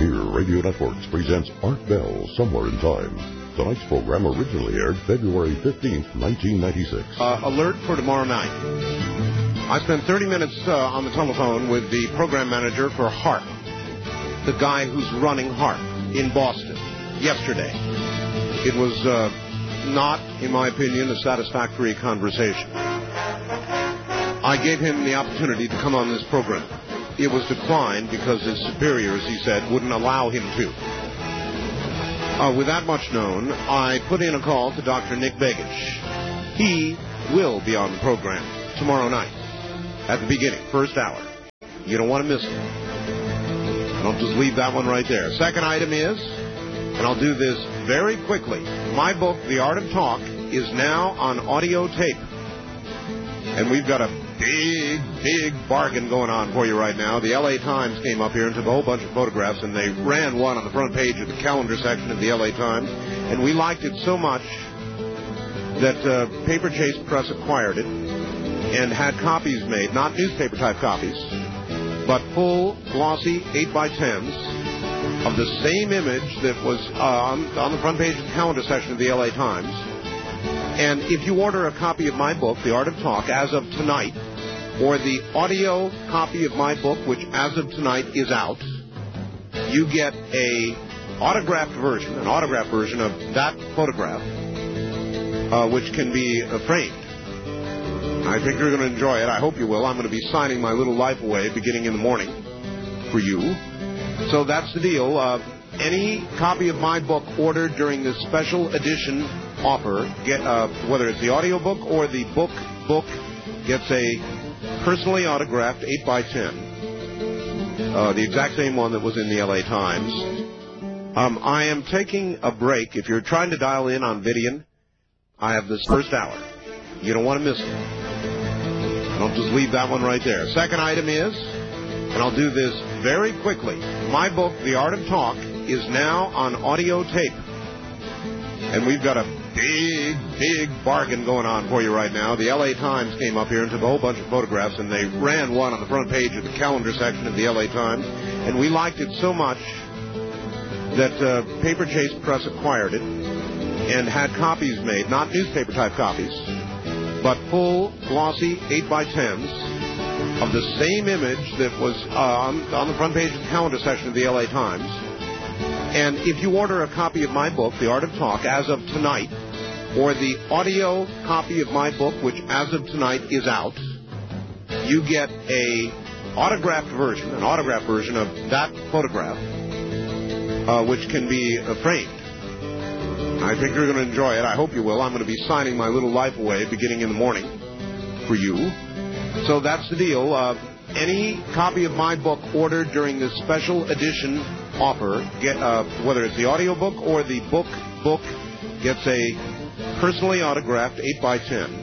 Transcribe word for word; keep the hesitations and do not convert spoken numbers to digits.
Frontier Radio Networks presents Art Bell, Somewhere in Time. Tonight's program originally aired February fifteenth, nineteen ninety-six. Uh, alert for tomorrow night. I spent thirty minutes uh, on the telephone with the program manager for HAARP, the guy who's running HAARP in Boston, yesterday. It was uh, not, in my opinion, a satisfactory conversation. I gave him the opportunity to come on this program. It was declined because his superiors, he said, wouldn't allow him to. Uh, with that much known, I put in a call to Doctor Nick Begich. He will be on the program tomorrow night at the beginning, first hour. You don't want to miss it. Don't just leave that one right there. Second item is, and I'll do this very quickly, my book, The Art of Talk, is now on audio tape. And we've got a big, big bargain going on for you right now. The L A Times came up here and took a whole bunch of photographs, and they ran one on the front page of the calendar section of the L A Times. And we liked it so much that uh, Paper Chase Press acquired it and had copies made, not newspaper-type copies, but full, glossy eight by tens of the same image that was uh, on, on the front page of the calendar section of the L A Times. And if you order a copy of my book, The Art of Talk, as of tonight, or the audio copy of my book, which as of tonight is out, you get a autographed version, an autographed version of that photograph, uh, which can be uh, framed. I think you're going to enjoy it. I hope you will. I'm going to be signing my little life away beginning in the morning for you. So that's the deal. Uh, any copy of my book ordered during this special edition offer, get uh, whether it's the audio book or the book book, gets a personally autographed eight by ten, uh, the exact same one that was in the L A Times. Um, I am taking a break. If you're trying to dial in on Vidian, I have this first hour. You don't want to miss it. Don't just leave that one right there. Second item is, and I'll do this very quickly, my book, The Art of Talk, is now on audio tape. And we've got a big, big bargain going on for you right now. The L A Times came up here and took a whole bunch of photographs, and they ran one on the front page of the calendar section of the L A Times. And we liked it so much that uh, Paper Chase Press acquired it and had copies made, not newspaper-type copies, but full, glossy eight by tens of the same image that was uh, on, on the front page of the calendar section of the L A Times. And if you order a copy of my book, The Art of Talk, as of tonight, or the audio copy of my book, which as of tonight is out, you get a autographed version, an autographed version of that photograph, uh, which can be uh, framed. I think you're going to enjoy it. I hope you will. I'm going to be signing my little life away beginning in the morning for you. So that's the deal. Uh, any copy of my book ordered during this special edition offer, get uh, whether it's the audio book or the book book, gets a personally autographed eight by ten,